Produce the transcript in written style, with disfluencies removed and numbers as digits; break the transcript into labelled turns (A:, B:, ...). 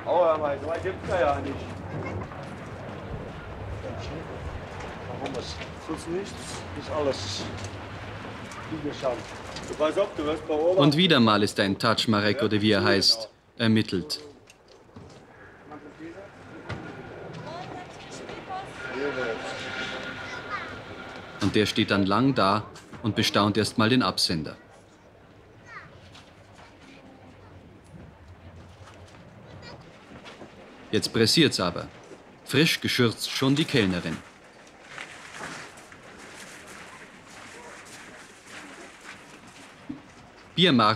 A: Aber mal, so weit gibt's ja nicht.
B: Machen wir es. Sonst nichts, ist alles wie geschaut.
A: Du pass auf, du wirst beobachtet.
C: Und wieder mal ist ein Taschmarek oder wie er heißt, ermittelt. Und der steht dann lang da und bestaunt erst mal den Absender. Jetzt pressiert's aber. Frisch geschürzt schon die Kellnerin. Biermarkt